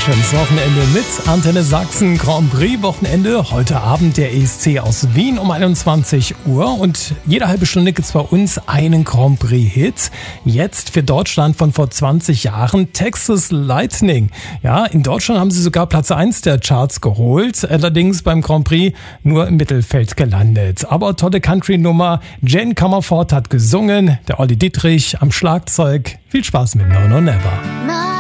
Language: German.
Schönes Wochenende mit Antenne Sachsen Grand Prix Wochenende. Heute Abend der ESC aus Wien um 21 Uhr und jede halbe Stunde gibt es bei uns einen Grand Prix Hit. Jetzt für Deutschland von vor 20 Jahren Texas Lightning. Ja, in Deutschland haben sie sogar Platz 1 der Charts geholt, allerdings beim Grand Prix nur im Mittelfeld gelandet. Aber tolle Country-Nummer. Jane Comerford hat gesungen, der Olli Dietrich am Schlagzeug. Viel Spaß mit No No Never.